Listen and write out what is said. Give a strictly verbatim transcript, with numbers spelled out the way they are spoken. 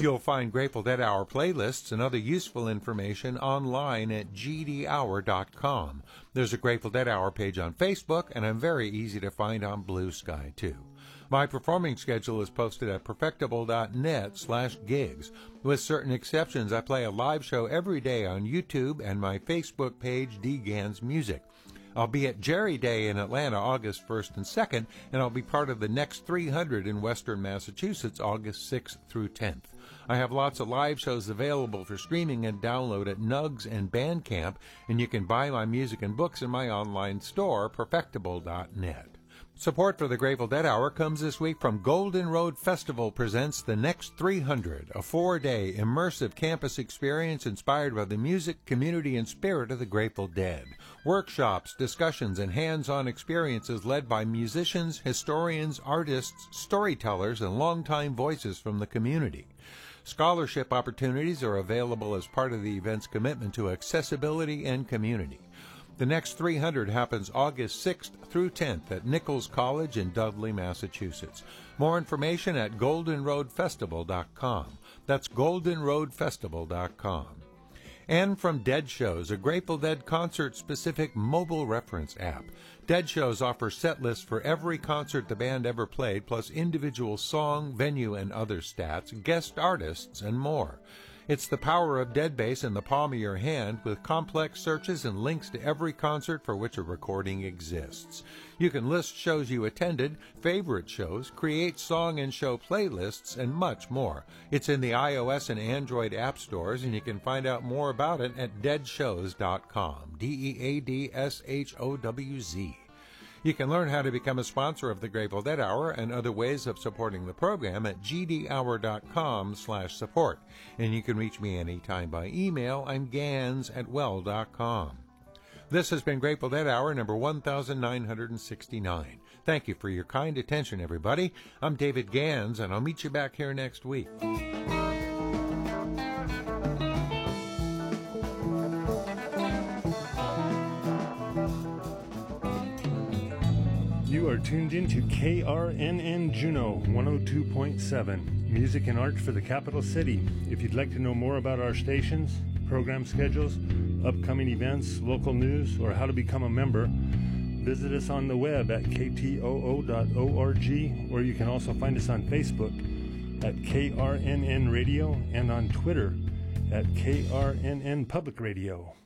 You'll find Grateful Dead Hour playlists and other useful information online at g d hour dot com. There's a Grateful Dead Hour page on Facebook, and I'm very easy to find on Blue Sky, too. My performing schedule is posted at perfectible dot net slash gigs. With certain exceptions, I play a live show every day on YouTube and my Facebook page, D. Gans Music. I'll be at Jerry Day in Atlanta August first and second, and I'll be part of the Next three hundred in Western Massachusetts August sixth through tenth. I have lots of live shows available for streaming and download at Nugs and Bandcamp, and you can buy my music and books in my online store, perfectible dot net. Support for the Grateful Dead Hour comes this week from Golden Road Festival presents The Next three hundred, a four-day immersive campus experience inspired by the music, community, and spirit of the Grateful Dead. Workshops, discussions, and hands-on experiences led by musicians, historians, artists, storytellers, and longtime voices from the community. Scholarship opportunities are available as part of the event's commitment to accessibility and community. The Next three hundred happens August sixth through tenth at Nichols College in Dudley, Massachusetts. More information at golden road festival dot com. That's golden road festival dot com. And from Dead Shows, a Grateful Dead concert-specific mobile reference app. Dead Shows offer set lists for every concert the band ever played, plus individual song, venue, and other stats, guest artists, and more. It's the power of Deadbase in the palm of your hand with complex searches and links to every concert for which a recording exists. You can list shows you attended, favorite shows, create song and show playlists, and much more. It's in the iOS and Android app stores, and you can find out more about it at dead shows dot com. D E A D S H O W Z. You can learn how to become a sponsor of the Grateful Dead Hour and other ways of supporting the program at g d hour dot com slash support. And you can reach me anytime by email. I'm gans at well dot com. This has been Grateful Dead Hour number one thousand nine hundred sixty-nine. Thank you for your kind attention, everybody. I'm David Gans, and I'll meet you back here next week. You are tuned in to K R N N Juneau one oh two point seven, music and art for the capital city. If you'd like to know more about our stations, program schedules, upcoming events, local news, or how to become a member, visit us on the web at k t o o dot org, or you can also find us on Facebook at K R N N Radio and on Twitter at K R N N Public Radio.